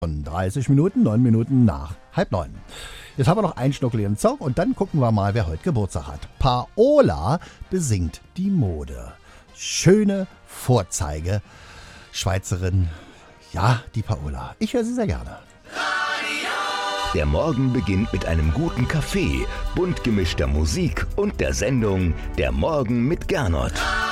30 Minuten, 9 Minuten nach 8:30. Jetzt haben wir noch einen schnuckeligen Song und dann gucken wir mal, wer heute Geburtstag hat. Paola besingt die Mode. Schöne Vorzeige Schweizerin. Ja, die Paola. Ich höre sie sehr gerne. Der Morgen beginnt mit einem guten Kaffee, bunt gemischter Musik und der Sendung Der Morgen mit Gernot.